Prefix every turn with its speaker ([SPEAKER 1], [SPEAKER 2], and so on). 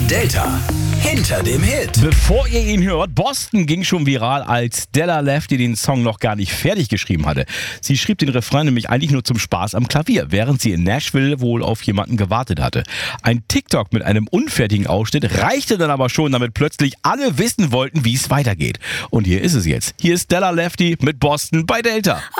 [SPEAKER 1] Delta hinter dem Hit.
[SPEAKER 2] Bevor ihr ihn hört, Boston ging schon viral, als Della Lefty den Song noch gar nicht fertig geschrieben hatte. Sie schrieb den Refrain nämlich eigentlich nur zum Spaß am Klavier, während sie in Nashville wohl auf jemanden gewartet hatte. Ein TikTok mit einem unfertigen Ausschnitt reichte dann aber schon, damit plötzlich alle wissen wollten, wie es weitergeht. Und hier ist es jetzt. Hier ist Della Lefty mit Boston bei Delta.